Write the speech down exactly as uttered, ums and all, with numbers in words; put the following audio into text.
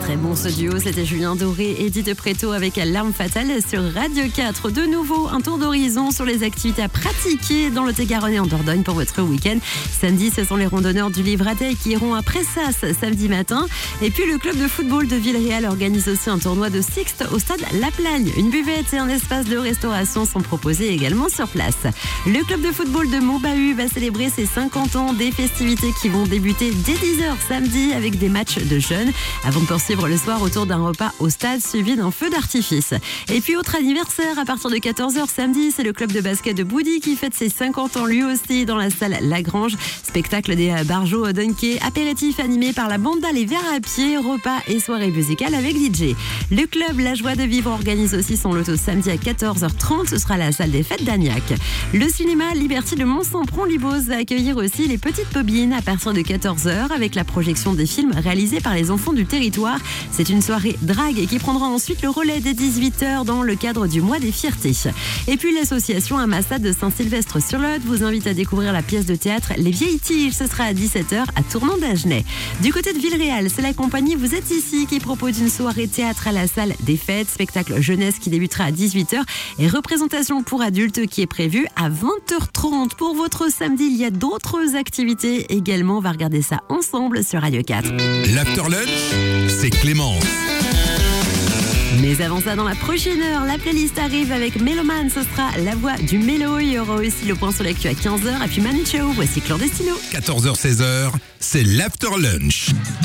très bon ce duo, c'était Julien Doré et Edith Preto avec L'arme fatale sur Radio quatre. De nouveau, un tour d'horizon sur les activités à pratiquer dans le Lot-et-Garonne et en Dordogne pour votre week-end. Samedi, ce sont les randonneurs du Livradet qui iront à Pressas samedi matin. Et puis le club de football de Villeréal organise aussi un tournoi de Sixte au stade La Plagne. Une buvette et un espace de restauration sont proposés également sur place. Le club de football de Montbahut va célébrer ses cinquante ans, des festivités qui vont débuter dès dix heures samedi avec des matchs de jeunes avant de poursuivre le soir autour d'un repas au stade suivi d'un feu d'artifice. Et puis autre anniversaire à partir de quatorze heures samedi, c'est le club de basket de Boudy qui fête ses cinquante ans lui aussi dans la salle Lagrange. Spectacle des Barjots Dunké, apéritif animé par la banda Les Verts à pied, repas et soirée musicale avec D J. Le club La Joie de Vivre organise aussi son loto samedi à quatorze heures trente, ce sera la salle des fêtes d'Agnac. Le cinéma Liberty de Mont-Saint-Pron-Libos va accueillir aussi les petites bobines à partir de quatorze heures avec la projection des films réalisés par les enfants du territoire. C'est une soirée drague qui prendra ensuite le relais dès dix-huit heures dans le cadre du mois des fiertés. Et puis l'association Amassade de Saint-Sylvestre-sur-Lot vous invite à découvrir la pièce de théâtre Les Vieilles Tiges. Ce sera à dix-sept heures à Tournon d'Agenais. Du côté de Villeréal, c'est la compagnie Vous êtes ici qui propose une soirée théâtre à la salle des fêtes, spectacle jeunesse qui débutera à dix-huit heures et représentation pour adultes qui est prévue à vingt heures trente. Pour votre samedi, il y a d'autres activités également. On va regarder ça ensemble sur Radio quatre. L'After Lunch, c'est Clémence. Mais avant ça, dans la prochaine heure, la playlist arrive avec Méloman. Ce sera la voix du mélo. Il y aura aussi le point sur l'actu à quinze heures. Et puis Manu Chao, voici Clandestino. quatorze heures seize heures, c'est l'After Lunch.